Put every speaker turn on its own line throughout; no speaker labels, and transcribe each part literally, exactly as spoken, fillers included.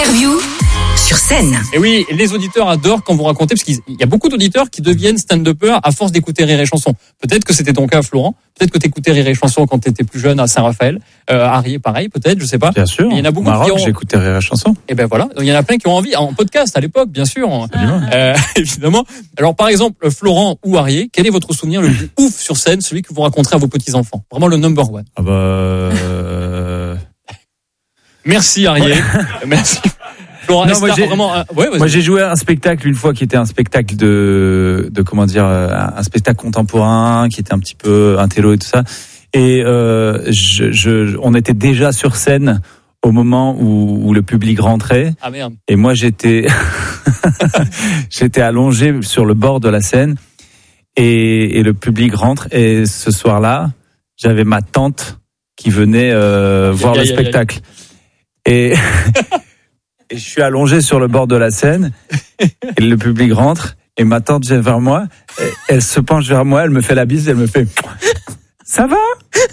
L'interview sur scène.
Et oui, les auditeurs adorent quand vous racontez, parce qu'il y a beaucoup d'auditeurs qui deviennent stand-uppers à force d'écouter Rire et Chanson. Peut-être que c'était ton cas, Florent. Peut-être que t'écoutais Rire et Chanson quand t'étais plus jeune à Saint-Raphaël. Euh, Harry, pareil, peut-être, je sais pas.
Bien sûr.
Mais il y en a beaucoup
Maroc,
qui ont...
j'écoutais Rire et Chanson.
Et ben voilà. Il y en a plein qui ont envie, en podcast à l'époque, bien sûr. Euh, évidemment. Alors, par exemple, Florent ou Harry, quel est votre souvenir le plus ouf sur scène, celui que vous raconterez à vos petits-enfants? Vraiment le number one.
Ah bah, euh...
Merci, Harry. Merci. Florent,
non, moi, j'ai,
vraiment, euh, ouais,
moi j'ai joué à un spectacle une fois qui était un spectacle de, de comment dire, un spectacle contemporain qui était un petit peu intello et tout ça. Et euh, je, je, on était déjà sur scène au moment où, où le public rentrait.
Ah merde.
Et moi j'étais, j'étais allongé sur le bord de la scène et, et le public rentre. Et ce soir-là, j'avais ma tante qui venait euh, voir le spectacle. Et Et je suis allongé sur le bord de la scène, et le public rentre, et ma tante vient vers moi, elle se penche vers moi, elle me fait la bise, elle me fait « Ça va ?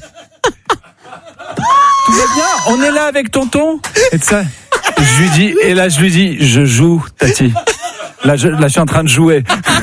Tout va bien ? On est là avec tonton ?» Et ça, je lui dis, et là je lui dis « Je joue, Tati. Là je, là, je suis en train de jouer. »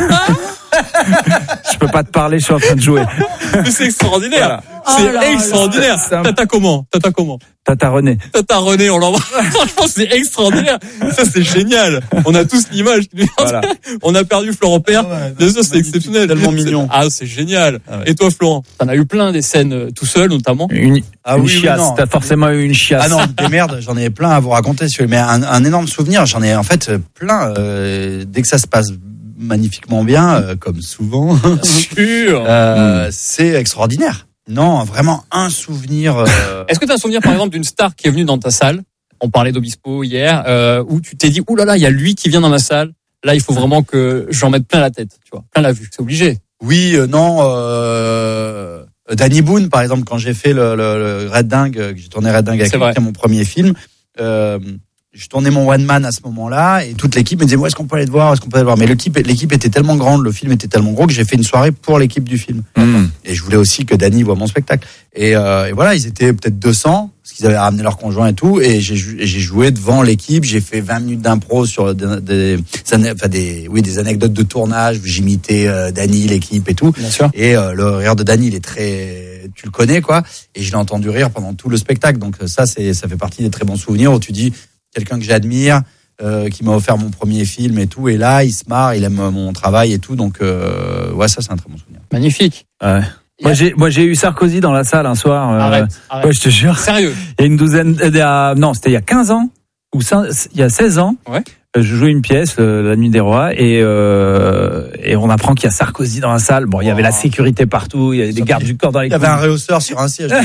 Je peux pas te parler, je suis en train de jouer.
Mais c'est extraordinaire. Voilà. C'est
oh là
extraordinaire.
Là,
Tata comment Tata comment
Tata René.
Tata René, on l'envoie. Franchement, c'est extraordinaire. Ça, c'est génial. On a tous l'image. Voilà. On a perdu Florent Père.
Ah ouais,
Bien sûr, c'est exceptionnel.
Tellement mignon.
Ah, c'est génial.
Ah ouais.
Et toi, Florent, t'en as eu plein des scènes euh, tout seul, notamment.
Une,
Ah
une
oui, oui,
chiasse.
non.
T'as forcément eu une chiasse.
Ah non, des merdes, j'en ai plein à vous raconter. Mais un, un énorme souvenir, j'en ai en fait plein. Euh, dès que ça se passe magnifiquement bien, euh, comme souvent,
Bien sûr.
euh, c'est extraordinaire. Non, vraiment un souvenir. Euh...
Est-ce que tu as un souvenir, par exemple, d'une star qui est venue dans ta salle? On parlait d'Obispo hier, euh, où tu t'es dit, ouh là là, il y a lui qui vient dans ma salle. Là, il faut vraiment que j'en mette plein la tête, tu vois, plein la vue. C'est obligé.
Oui, euh, non. Euh... Danny Boone, par exemple, quand j'ai fait le, le, le Red Dingue, que j'ai tourné Red Dingue avec lui, qui est mon premier film. Euh, Je tournais mon one man à ce moment-là et toute l'équipe me disait ouais, est-ce qu'on peut aller te voir, est-ce qu'on peut aller te voir, mais l'équipe l'équipe était tellement grande, le film était tellement gros que j'ai fait une soirée pour l'équipe du film.
Mmh.
Et je voulais aussi que Danny voit mon spectacle. Et, euh, et voilà, ils étaient peut-être deux cents parce qu'ils avaient ramené leur conjoint et tout, et j'ai j'ai joué devant l'équipe, j'ai fait vingt minutes d'impro sur des, des enfin des oui des anecdotes de tournage, j'imitais euh, Danny, l'équipe et tout.
Bien sûr.
Et euh, le rire de Danny, il est très, tu le connais quoi, et je l'ai entendu rire pendant tout le spectacle. Donc ça c'est ça fait partie des très bons souvenirs où tu dis quelqu'un que j'admire, euh, qui m'a offert mon premier film et tout, et là il se marre, il aime mon travail et tout, donc euh, ouais, ça c'est un très bon souvenir.
Magnifique.
Ouais. Moi j'ai moi j'ai eu Sarkozy dans la salle un soir. Euh,
Arrête, arrête.
Ouais, je te jure.
Sérieux.
Il y a une douzaine, euh, il y a, non, c'était il y a quinze ans ou cinq, il y a seize ans.
Ouais.
Euh, je jouais une pièce, euh, La Nuit des Rois, et euh, et on apprend qu'il y a Sarkozy dans la salle. Bon, il y avait la sécurité partout, il y avait des gardes du corps dans les.
Il y avait un rehausseur sur un siège.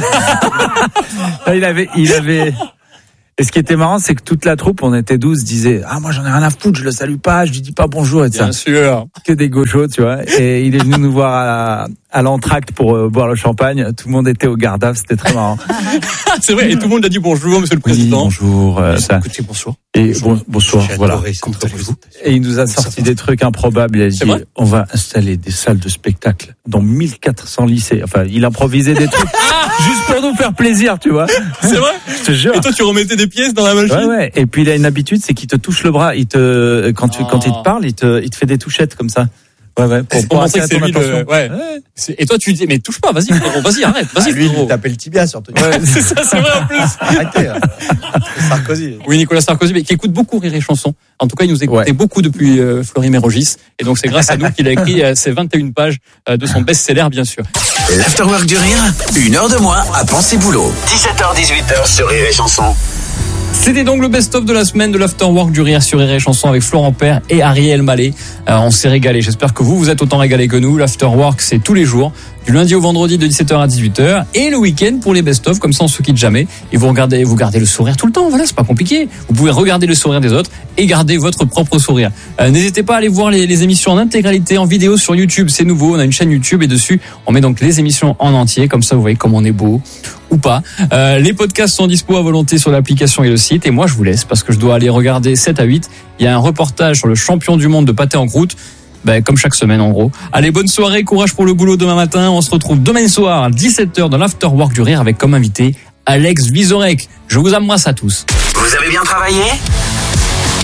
il avait il avait. Et ce qui était marrant, c'est que toute la troupe, on était douze, disait ah moi j'en ai rien à foutre, je le salue pas, je lui dis pas bonjour et tout ça.
Bien sûr.
Que des gauchos, tu vois. Et il est venu nous voir à, à l'entracte pour euh, boire le champagne. Tout le monde était au Gardave, c'était très marrant.
C'est vrai. Et tout le monde a dit bonjour, monsieur le
Oui,
président.
bonjour. Euh, ça.
Écoutez, bonjour.
Et bon, bonsoir,
J'ai
voilà.
adoré cette
Comment allez-vous ?
Et il nous a sorti des trucs improbables. Il a dit,
C'est vrai
on va installer des salles de spectacle dans mille quatre cents lycées. Enfin, il improvisait des trucs juste pour nous faire plaisir, tu vois.
C'est vrai.
Je te jure.
Et toi, tu remettais des pièces dans la machine.
Ouais, ouais. Et puis il a une habitude, c'est qu'il te touche le bras. Il te, quand tu,
Oh.
quand il te parle, il te, il te fait des touchettes comme ça. Ouais, ouais. Pour,
Pour
pour
montrer
attirer
que c'est
ton
lui le-
attention.
ouais.
Ouais.
C'est- Et toi, tu dis, mais touche pas, vas-y, frérot, vas-y, arrête, vas-y,
Ah, lui, il
frérot.
lui tapait le tibia surtout.
C'est ça, c'est vrai en plus.
Arrêtez. hein. Sarkozy.
Oui, Nicolas Sarkozy, mais qui écoute beaucoup Rire et Chanson. En tout cas, il nous écoutait
Ouais.
beaucoup depuis euh, Florimé-Rogis. Et donc, c'est grâce à nous qu'il a écrit euh, ces vingt et une pages euh, de son best-seller, bien sûr.
L'Afterwork du Rire, une heure de moins à penser boulot. dix-sept heures dix-huit heures sur Rire et Chanson.
C'était donc le best-of de la semaine de l'Afterwork du Rire sur Rire et Chanson avec Florent Père et Ariel Mallet. Euh, on s'est régalé. J'espère que vous, vous êtes autant régalés que nous. L'Afterwork, c'est tous les jours, du lundi au vendredi de dix-sept heures à dix-huit heures, et le week-end pour les best-of, comme ça on se quitte jamais. Et vous regardez, vous gardez le sourire tout le temps. Voilà, c'est pas compliqué. Vous pouvez regarder le sourire des autres et garder votre propre sourire. Euh, n'hésitez pas à aller voir les, les émissions en intégralité, en vidéo sur YouTube. C'est nouveau. On a une chaîne YouTube et dessus, on met donc les émissions en entier. Comme ça, vous voyez comme on est beau. Ou pas. Euh, les podcasts sont dispo à volonté sur l'application et le site. Et moi, je vous laisse parce que je dois aller regarder sept à huit. Il y a un reportage sur le champion du monde de pâté en croûte. Ben, comme chaque semaine, en gros. Allez, bonne soirée, courage pour le boulot demain matin. On se retrouve demain soir à dix-sept heures dans l'Afterwork du Rire avec comme invité Alex Vizorek. Je vous embrasse à tous.
Vous avez bien travaillé ?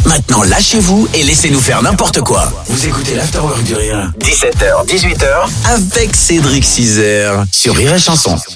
Maintenant, lâchez-vous et laissez-nous faire n'importe quoi. Vous écoutez l'Afterwork du Rire. dix-sept heures, dix-huit heures avec Cédric Cizer sur Rire et Chanson.